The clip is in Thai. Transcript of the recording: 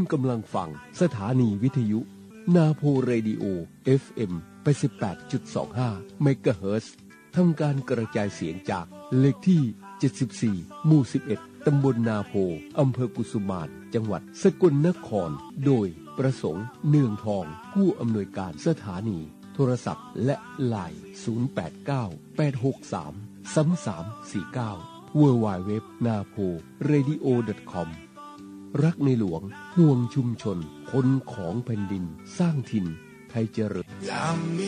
กำลังฟังสถานีวิทยุนาโพเรดิโอ FM 88.25 เมกะเฮิรตซ์ทำการกระจายเสียงจากเลขที่ 74 หมู่ 11 ตำบลนาโพอำเภอกุสุมานจังหวัดสกลนครโดยประสงค์เนืองทองผู้อำนวยการสถานีโทรศัพท์และไลน์ 089-863-3349 www.naporadio.com รักในหลวงห่วงชุมชนคนของแผ่นดินสร้างถิ่นไทยเจริญ